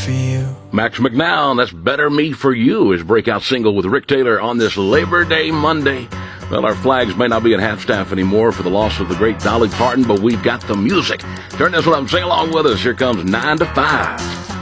for you. Max McNown, that's Better Me For You, his breakout single with Rick Taylor on this Labor Day Monday. Well, our flags may not be at half-staff anymore for the loss of the great Dolly Parton, but we've got the music. Turn this one up and sing along with us. Here comes 9 to 5.